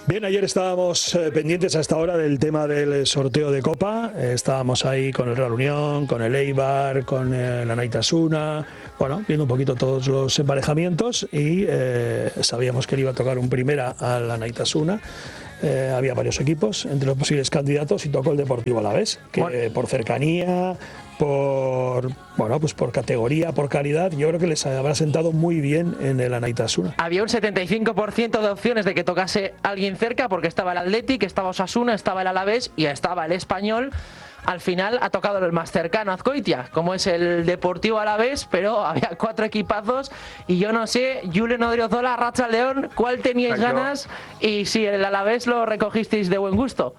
Bien, ayer estábamos pendientes a esta hora del tema del sorteo de Copa. Estábamos ahí con el Real Unión, con el Eibar, con la Naitasuna, bueno, viendo un poquito todos los emparejamientos y sabíamos que le iba a tocar un primera a la Naitasuna. Había varios equipos entre los posibles candidatos y tocó el Deportivo Alavés, que por cercanía, por categoría, por calidad, yo creo que les habrá sentado muy bien en el Naitasuna. Había un 75% de opciones de que tocase alguien cerca, porque estaba el Athletic, estaba Osasuna, estaba el Alavés y estaba el Español. Al final ha tocado el más cercano, Azkoitia, como es el Deportivo Alavés, pero había 4 equipazos y yo no sé, Julen Odriozola, Arratsaldeon, ¿cuál teníais ganas? Y si el Alavés lo recogisteis de buen gusto.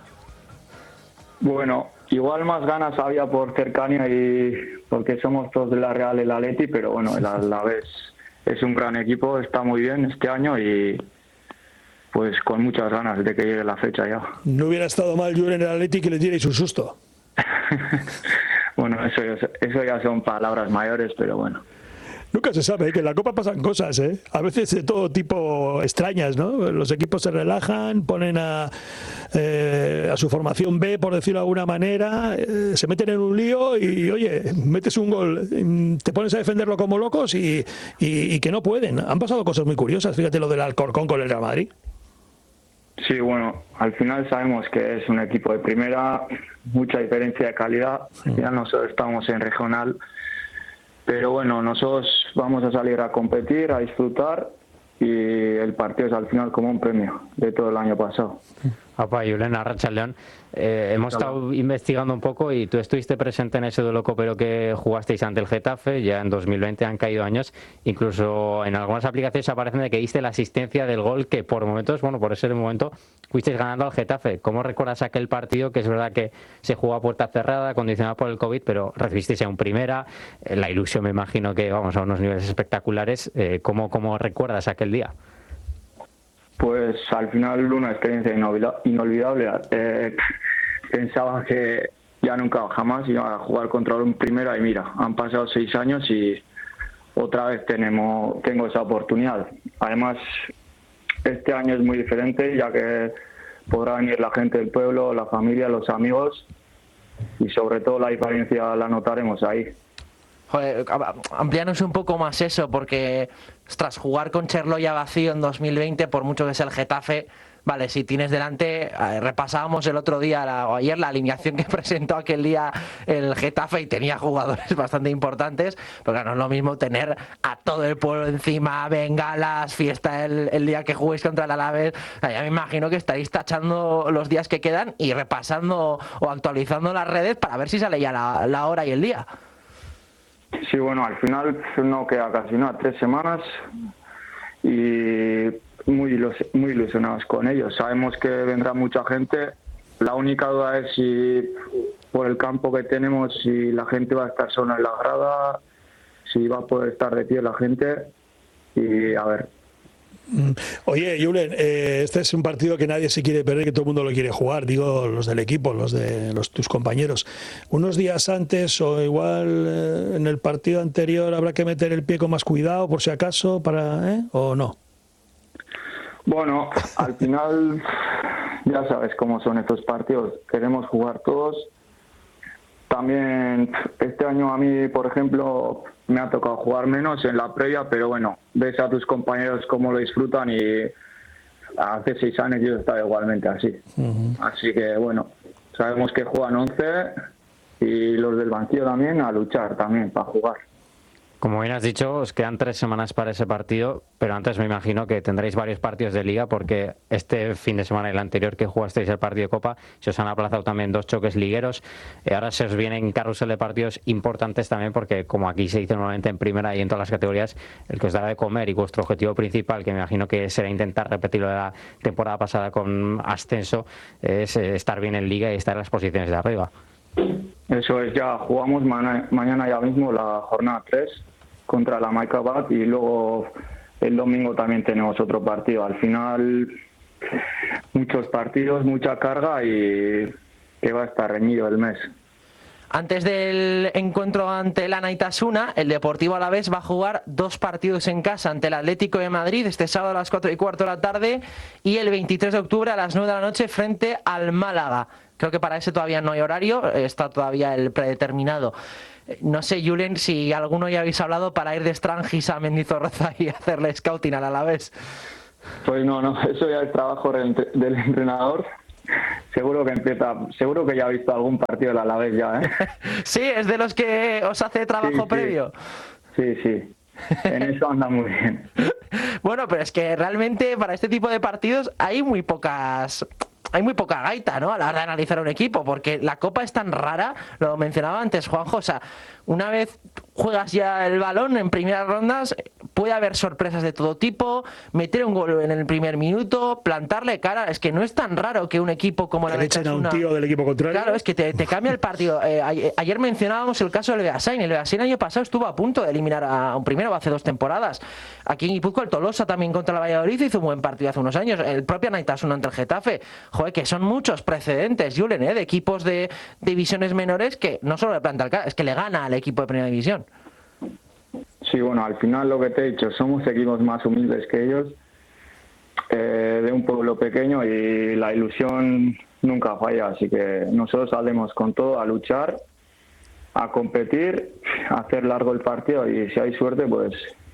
Bueno, igual más ganas había por cercanía y porque somos todos de la Real, el Atleti, pero bueno, el Alavés es un gran equipo, está muy bien este año y pues con muchas ganas de que llegue la fecha ya. No hubiera estado mal Julen el Atleti que le dierais un susto. Bueno, eso ya son palabras mayores, pero bueno. Nunca se sabe, que en la Copa pasan cosas, a veces de todo tipo extrañas, ¿no? Los equipos se relajan, ponen a su formación B, por decirlo de alguna manera, se meten en un lío y, oye, metes un gol, te pones a defenderlo como locos y que no pueden. Han pasado cosas muy curiosas, fíjate lo del Alcorcón con el Real Madrid. Sí, bueno, al final sabemos que es un equipo de primera, mucha diferencia de calidad, ya nosotros estamos en regional, pero bueno, nosotros vamos a salir a competir, a disfrutar y el partido es al final como un premio de todo el año pasado. Apa, Julen, Arratsaldeon. Hemos estado investigando un poco y tú estuviste presente en ese duelo copero que jugasteis ante el Getafe, ya en 2020 han caído años, incluso en algunas aplicaciones aparecen de que diste la asistencia del gol que por momentos, bueno, por ese momento fuisteis ganando al Getafe. ¿Cómo recuerdas aquel partido, que es verdad que se jugó a puerta cerrada, condicionado por el COVID, pero recibisteis en primera, la ilusión me imagino que vamos a unos niveles espectaculares? ¿Cómo recuerdas aquel día? Pues al final una experiencia inolvidable. Pensaba que ya nunca jamás iba a jugar contra un primera y mira, han pasado 6 años y otra vez tengo esa oportunidad. Además, este año es muy diferente ya que podrá venir la gente del pueblo, la familia, los amigos y sobre todo la diferencia la notaremos ahí. Joder, amplianos un poco más eso, porque tras jugar con Cherloya vacío en 2020, por mucho que sea el Getafe, vale, si tienes delante, repasábamos el otro día o ayer la alineación que presentó aquel día el Getafe y tenía jugadores bastante importantes, pero no es lo mismo tener a todo el pueblo encima, bengalas, fiesta el día que juguéis contra el Alavés. O sea, ya me imagino que estaréis tachando los días que quedan y repasando o actualizando las redes para ver si sale ya la hora y el día. Sí, bueno, al final no queda casi nada, 3 semanas y muy ilusionados con ellos. Sabemos que vendrá mucha gente. La única duda es si por el campo que tenemos, si la gente va a estar sola en la grada, si va a poder estar de pie la gente y a ver. Oye, Julen, este es un partido que nadie se quiere perder, que todo el mundo lo quiere jugar, digo los del equipo, tus compañeros. Unos días antes o igual en el partido anterior habrá que meter el pie con más cuidado por si acaso, ¿o no? Bueno, al final ya sabes cómo son estos partidos, queremos jugar todos. También este año a mí, por ejemplo, me ha tocado jugar menos en la previa, pero bueno, ves a tus compañeros cómo lo disfrutan y hace 6 años yo estaba igualmente así. Así que bueno, sabemos que juegan 11 y los del banquillo también a luchar también para jugar. Como bien has dicho, os quedan 3 semanas para ese partido, pero antes me imagino que tendréis varios partidos de Liga, porque este fin de semana y el anterior que jugasteis el partido de Copa, se os han aplazado también 2 choques ligueros. Ahora se os vienen carrusel de partidos importantes también, porque como aquí se dice normalmente en primera y en todas las categorías, el que os dará de comer y vuestro objetivo principal, que me imagino que será intentar repetirlo de la temporada pasada con ascenso, es estar bien en Liga y estar en las posiciones de arriba. Eso es, ya jugamos mañana ya mismo la jornada 3 contra la Maica Bat y luego el domingo también tenemos otro partido. Al final muchos partidos, mucha carga y que va a estar reñido el mes. Antes del encuentro ante el Anaitasuna, el Deportivo Alavés va a jugar 2 partidos en casa ante el Atlético de Madrid este sábado a las 4:15 de la tarde y el 23 de octubre a las 9 de la noche frente al Málaga. Creo que para ese todavía no hay horario, está todavía el predeterminado. No sé, Julen, si alguno ya habéis hablado para ir de Strangis a Mendizorroza y hacerle scouting al Alavés. Pues no, eso ya es trabajo del entrenador. Seguro que ya ha visto algún partido del Alavés ya, ¿eh? Sí, es de los que os hace trabajo previo. Sí. En eso anda muy bien. Bueno, pero es que realmente para este tipo de partidos hay muy poca gaita, ¿no? A la hora de analizar un equipo, porque la Copa es tan rara, lo mencionaba antes Juanjo, o sea, una vez juegas ya el balón en primeras rondas, puede haber sorpresas de todo tipo, meter un gol en el primer minuto, plantarle cara, es que no es tan raro que un equipo como la Anaitasuna, un tío del equipo contrario. Claro, es que te cambia el partido. Ayer mencionábamos el caso del Beasain. El Beasain el año pasado estuvo a punto de eliminar a un primero hace 2 temporadas. Aquí en Guipúzcoa el Tolosa también contra el Valladolid hizo un buen partido hace unos años. El propio Anaitasuna ante el Getafe. Joder, que son muchos precedentes, Julen, de equipos de divisiones menores que no solo le planta el cara, es que le gana al equipo de primera división. Sí, bueno, al final lo que te he dicho, somos equipos más humildes que ellos, de un pueblo pequeño, y la ilusión nunca falla, así que nosotros saldremos con todo a luchar, a competir, a hacer largo el partido y si hay suerte, pues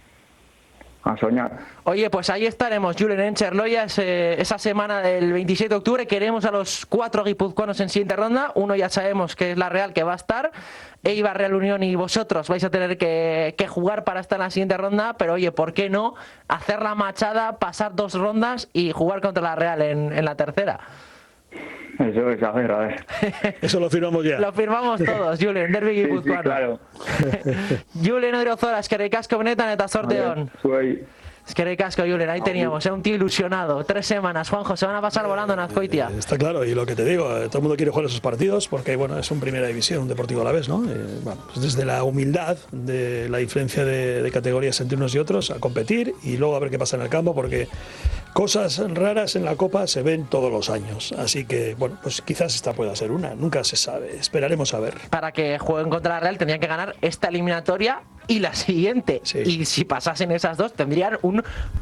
a soñar. Oye, pues ahí estaremos, Julen, en Cherloya, esa semana del 27 de octubre. Queremos a los 4 guipuzcoanos en siguiente ronda. Uno ya sabemos que es la Real, que va a estar. Eibar, Real Unión y vosotros vais a tener que jugar para estar en la siguiente ronda, pero oye, ¿por qué no hacer la machada, pasar 2 rondas y jugar contra la Real en la tercera? Eso es, a ver. Eso lo firmamos ya. Lo firmamos todos, Julen, derbi guipuzcoano. Sí, claro. Julen Odriozola, eskerrik asko benetan eta sorteon. Eskerrik asko, Julen, ahí teníamos, un tío ilusionado. 3 semanas, Juanjo, se van a pasar volando en Azcoitia. Está claro, y lo que te digo, todo el mundo quiere jugar esos partidos porque, bueno, es un primera división, un Deportivo Alavés, ¿no? Bueno, pues desde la humildad de la diferencia de categorías entre unos y otros, a competir y luego a ver qué pasa en el campo, porque cosas raras en la Copa se ven todos los años. Así que, bueno, pues quizás esta pueda ser una, nunca se sabe. Esperaremos a ver. Para que jueguen contra la Real tendrían que ganar esta eliminatoria y la siguiente. Sí. Y si pasasen esas 2, tendrían un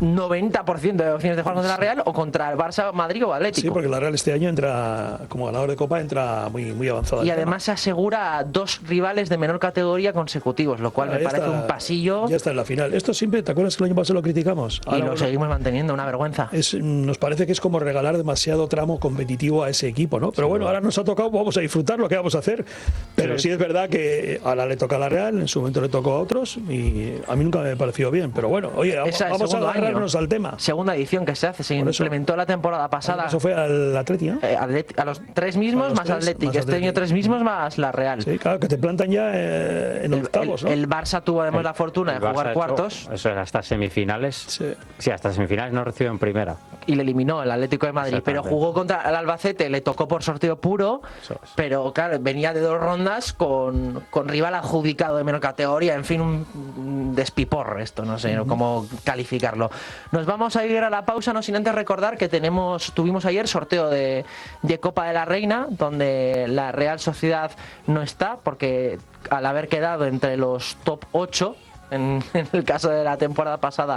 90% de opciones de jugar contra la Real o contra el Barça, Madrid o Atlético. Sí, porque la Real este año entra, como ganador de Copa, entra muy avanzada. Y además se asegura 2 rivales de menor categoría consecutivos, lo cual me parece un pasillo. Ya está en la final. Esto siempre, ¿te acuerdas que el año pasado lo criticamos? Ahora, y lo seguimos manteniendo, una vergüenza. Nos parece que es como regalar demasiado tramo competitivo a ese equipo, ¿no? Pero bueno, ahora nos ha tocado, vamos a disfrutar lo que vamos a hacer. Pero sí es verdad que ahora le toca a la Real, en su momento le tocó a otros y a mí nunca me pareció bien. Pero bueno, oye, vamos a agarrarnos al tema. Segunda edición que se hace, se implementó la temporada pasada. Eso fue al Atleti, ¿no? A los 3 mismos más Atlético. Este año 3 mismos más la Real. Sí, claro, que te plantan ya en octavos, ¿no? El Barça tuvo además la fortuna de jugar cuartos. Eso es, hasta semifinales. Sí, hasta semifinales no recibió en primera. Y le eliminó el Atlético de Madrid, pero jugó contra el Albacete, le tocó por sorteo puro, pero claro, venía de 2 rondas con rival adjudicado de menor categoría, en fin, un despiporre esto, no sé cómo calificarlo. Nos vamos a ir a la pausa, no sin antes recordar que tuvimos ayer sorteo de Copa de la Reina, donde la Real Sociedad no está, porque al haber quedado entre los top 8, en el caso de la temporada pasada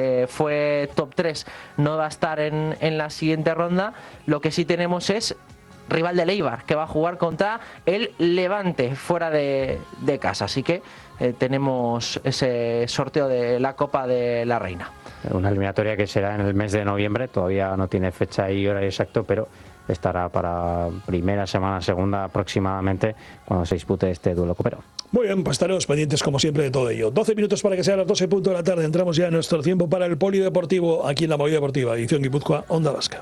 fue top 3, no va a estar en la siguiente ronda. Lo que sí tenemos es rival del Eibar, que va a jugar contra el Levante fuera de casa, así que tenemos ese sorteo de la Copa de la Reina. Una eliminatoria que será en el mes de noviembre, todavía no tiene fecha y horario exacto, pero estará para primera semana, segunda aproximadamente, cuando se dispute este duelo copero. Muy bien, pues estaremos pendientes como siempre de todo ello. 12 minutos para que sean las 12:00 de la tarde. Entramos ya en nuestro tiempo para el polideportivo aquí en la Movida Deportiva, edición Guipúzcoa, Onda Vasca.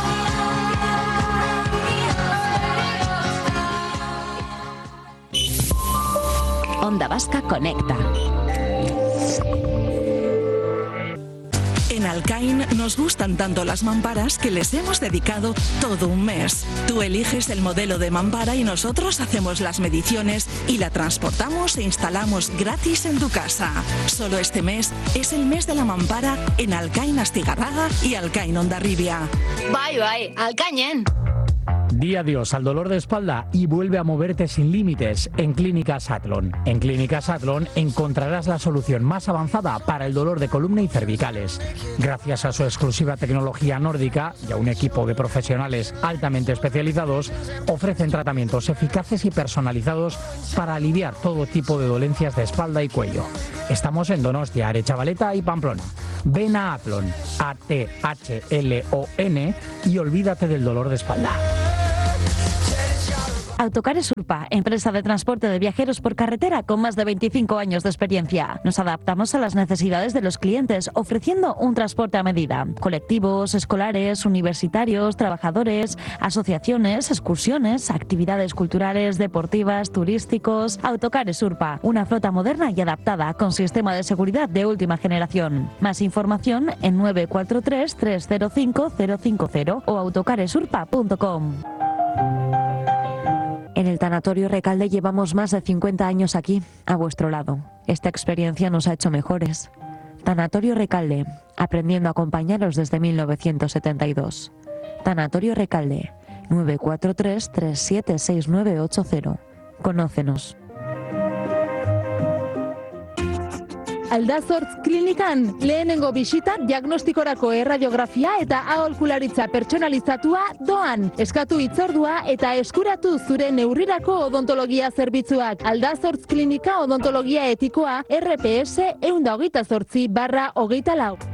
Onda Vasca conecta. En Alcain nos gustan tanto las mamparas que les hemos dedicado todo un mes. Tú eliges el modelo de mampara y nosotros hacemos las mediciones y la transportamos e instalamos gratis en tu casa. Solo este mes es el mes de la mampara en Alcain Astigarraga y Alcain Hondarribia. Bai, Alcainen. Di adiós al dolor de espalda y vuelve a moverte sin límites en Clínicas Atlon. En Clínicas Atlon encontrarás la solución más avanzada para el dolor de columna y cervicales. Gracias a su exclusiva tecnología nórdica y a un equipo de profesionales altamente especializados, ofrecen tratamientos eficaces y personalizados para aliviar todo tipo de dolencias de espalda y cuello. Estamos en Donostia, Aretxabaleta y Pamplona. Ven a Atlon, ATHLON, y olvídate del dolor de espalda. Autocares Urpa, empresa de transporte de viajeros por carretera con más de 25 años de experiencia. Nos adaptamos a las necesidades de los clientes, ofreciendo un transporte a medida. Colectivos, escolares, universitarios, trabajadores, asociaciones, excursiones, actividades culturales, deportivas, turísticos. Autocares Urpa, una flota moderna y adaptada con sistema de seguridad de última generación. Más información en 943 305 050 o autocaresurpa.com. En el Tanatorio Recalde llevamos más de 50 años aquí, a vuestro lado. Esta experiencia nos ha hecho mejores. Tanatorio Recalde, aprendiendo a acompañaros desde 1972. Tanatorio Recalde, 943 376980. Conócenos. Aldazortz klinikan lehenengo bisita diagnostikorako erradiografia eta aholkularitza pertsonalizatua doan. Eskatu hitzordua eta eskuratu zure neurrirako odontologia zerbitzuak. Aldazortz klinika odontologia etikoa RPS 128/24.